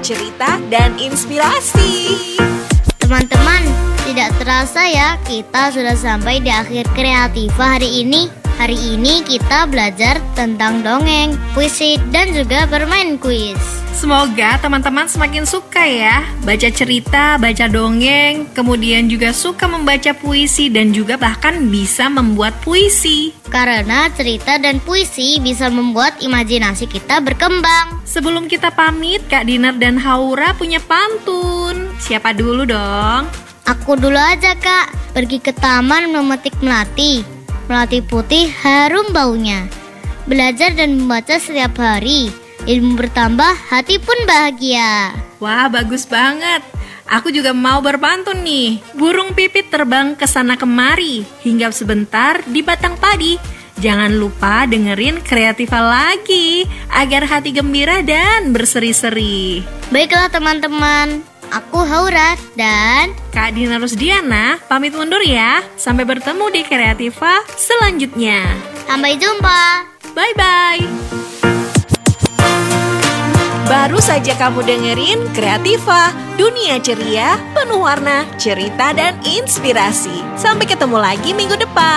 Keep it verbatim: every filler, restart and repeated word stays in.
cerita dan inspirasi. Teman-teman, tidak terasa ya kita sudah sampai di akhir Kreativa hari ini. Hari ini kita belajar tentang dongeng, puisi, dan juga bermain kuis. Semoga teman-teman semakin suka ya baca cerita, baca dongeng, kemudian juga suka membaca puisi dan juga bahkan bisa membuat puisi. Karena cerita dan puisi bisa membuat imajinasi kita berkembang. Sebelum kita pamit, Kak Dinar dan Haura punya pantun. Siapa dulu dong? Aku dulu aja, Kak. Pergi ke taman memetik melati. Melati putih harum baunya. Belajar dan membaca setiap hari. Ilmu bertambah, hati pun bahagia. Wah, bagus banget. Aku juga mau berpantun nih. Burung pipit terbang ke sana kemari, hinggap sebentar di batang padi. Jangan lupa dengerin Kreativa lagi, agar hati gembira dan berseri-seri. Baiklah teman-teman, aku Haura dan Kak Dina Rusdiana pamit mundur ya. Sampai bertemu di Kreativa selanjutnya. sampai jumpa. Bye-bye. Baru saja kamu dengerin Kreativa, dunia ceria, penuh warna, cerita dan inspirasi. Sampai ketemu lagi minggu depan.